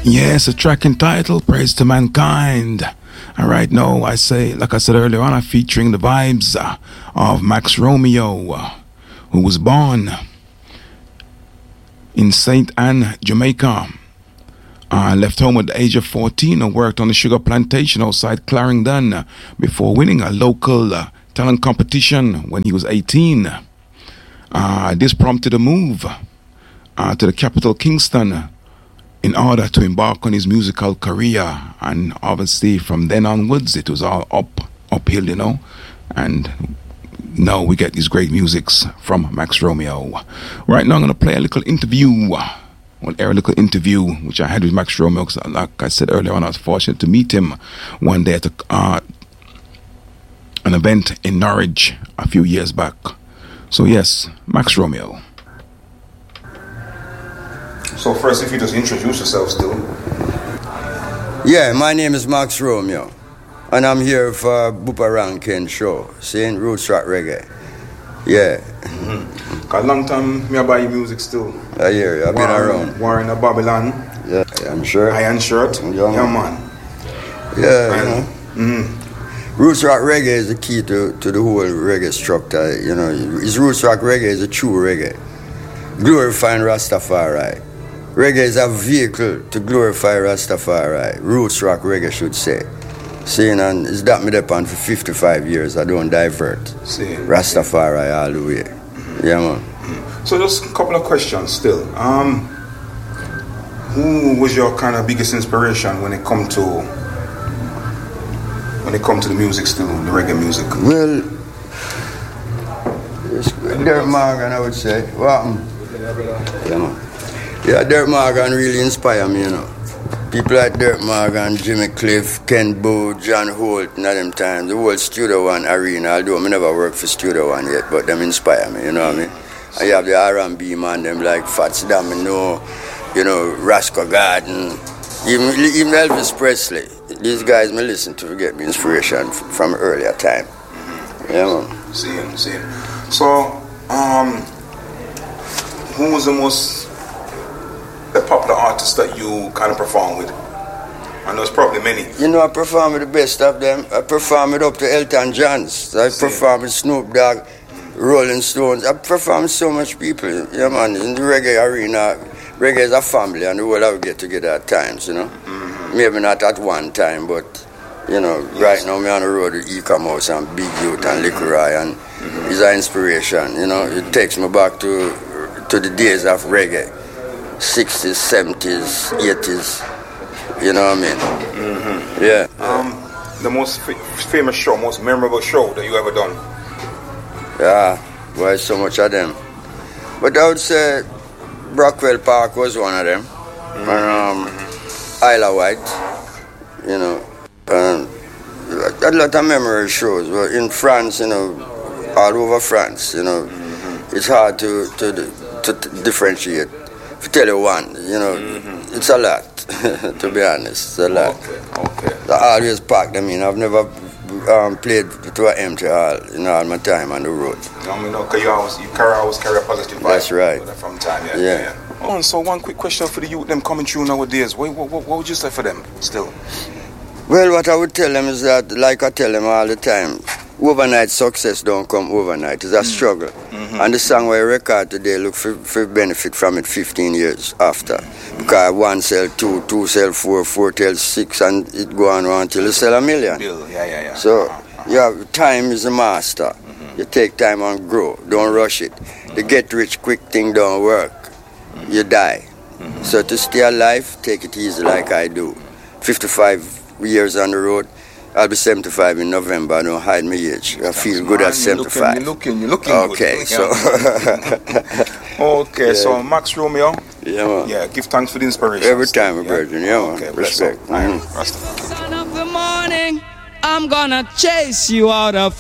Yes, a track entitled Praise to Mankind. And right now, I say, like I said earlier on, I'm featuring the vibes of Max Romeo, who was born in St. Anne, Jamaica. Left home at the age of 14 and worked on a sugar plantation outside Clarendon before winning a local talent competition when he was 18. This prompted a move to the capital, Kingston, in order to embark on his musical career. And obviously from then onwards it was all uphill, you know, and now we get these great musics from Max Romeo. Right now I'm going to play a little interview, which I had with Max Romeo, because like I said earlier on, I was fortunate to meet him one day at an event in Norwich a few years back. So yes, Max Romeo. So first, if you just introduce yourself still. Yeah, my name is Max Romeo, and I'm here for Bupa Rankin show, saying Roots Rock Reggae. Yeah. Mm-hmm. A long time me buy your music still. I hear you, I've been around. Warren of Babylon. Yeah, Iron Shirt. Iron Shirt. Yeah, man. Yeah, you know. Mm-hmm. Roots Rock Reggae is the key to the whole reggae structure, you know. Roots Rock Reggae is a true reggae. Glorifying Rastafari. Reggae is a vehicle to glorify Rastafari. Roots Rock Reggae, should say. Seeing, and it's that me depend for 55 years. I don't divert. Rastafari all the way. Mm-hmm. Yeah, man. Mm-hmm. So just a couple of questions still. Who was your kind of biggest inspiration when it come to the music still, the reggae music? Well, Derek Morgan, I would say. What? Yeah, man. Yeah, Derek Morgan really inspired me, you know. People like Derek Morgan, Jimmy Cliff, Ken Boo, John Holt, and all them times. The whole Studio One arena, although I never worked for Studio One yet, but them inspire me, you know what I mean? And you have the R&B man, them like Fats Domino, you know, Roscoe Garden, even Elvis Presley. These guys me listen to get me inspiration from earlier time. Mm-hmm. Yeah, man. See him. So, who was the popular artist that you kind of perform with? I know it's probably many. You know, I perform with the best of them. I perform it up to Elton John's. I perform with Snoop Dogg, Rolling Stones. I perform with so much people. Yeah, man, in the reggae arena, reggae is a family and the world I would get together at times, you know. Mm-hmm. Maybe not at one time, but, you know, right now I'm on the road with E-Commerce and Big Youth and Liquorai, and it's an inspiration, you know. It takes me back to the days of reggae. 60s, 70s, 80s, you know what I mean? Mm-hmm. Yeah. The most famous show, most memorable show that you ever done? Yeah, well, so much of them. But I would say Brockwell Park was one of them. Mm-hmm. And Isle of Wight, you know. A lot of memory shows. But in France, you know, all over France, you know, it's hard to differentiate. To tell you one, you know, it's a lot, to be honest, it's a lot. Okay. I always pack them in. I've never played to an empty hall in all my time on the road. I mean, because you always carry a positive vibe. That's right. From time, yeah. Oh, so one quick question for the youth, them coming through nowadays. What would you say for them still? Well, what I would tell them is that, like I tell them all the time, overnight success don't come overnight. It's a struggle. Mm-hmm. And the song we record today, look for benefit from it 15 years after. Because one sell two sell four tell six, and it go on until you sell 1 million. Yeah. So, time is a master. Mm-hmm. You take time and grow. Don't rush it. The get rich quick thing don't work. You die. Mm-hmm. So to stay alive, take it easy like I do. 55 years on the road. I'll be 75 in November. I don't hide my age. I feel good at 75. You're looking okay, good. So. Okay, so Max Romeo. Yeah, man. Yeah, give thanks for the inspiration. Every time, Virgin. Yeah, man. Okay, respect. Son of the morning, I'm gonna chase you out of